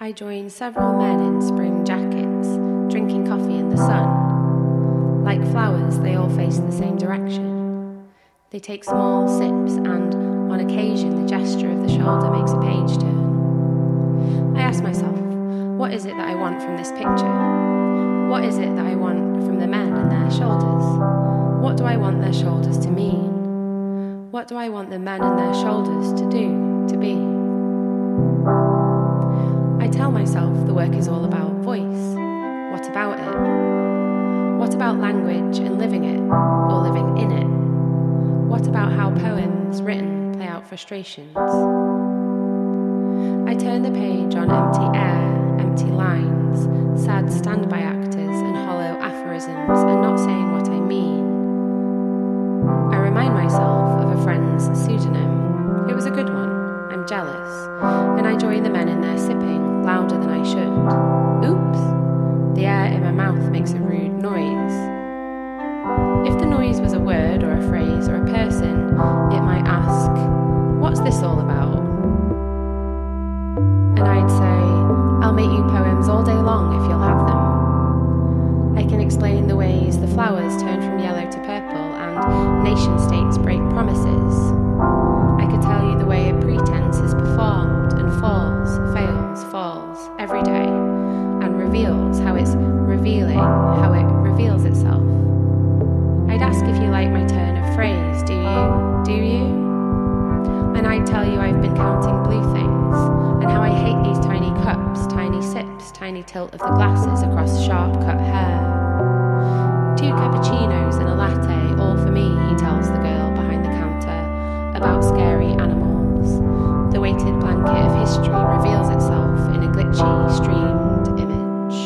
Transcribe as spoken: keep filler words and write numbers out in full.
I join several men in spring jackets, drinking coffee in the sun. Like flowers, they all face the same direction. They take small sips and, on occasion, the gesture of the shoulder makes a page turn. I ask myself, what is it that I want from this picture? What is it that I want from the men and their shoulders? What do I want their shoulders to mean? What do I want the men and their shoulders to do, to be? I tell myself the work is all about voice. What about it? What about language and living it, or living in it? What about how poems written play out frustrations? I turn the page on empty air, empty lines, sad standby actors and hollow aphorisms, and not saying what I mean. I remind myself of a friend's pseudonym. It was a good one. I'm jealous, and I join the men in their sipping, louder than I should. Oops! The air in my mouth makes a rude noise. If the noise was a word or a phrase or a person, it might ask, what's this all about? And I'd say, I'll make you poems all day long if you'll have them. I can explain the ways the flowers turn from yellow to purple and nation states break promises. I could tell you the way a pretense is performed and falls, fails, falls every day, and reveals how it's revealing, how it reveals itself. I'd ask if you like my turn of phrase, do you, do you? And I'd tell you I've been counting blue things, and how I hate these tiny cups, tiny sips, tiny tilt of the glasses across sharp-cut hair. Two cappuccinos and a latte, all for me, he tells the girl behind the counter, about scary animals. The weighted blanket of history reveals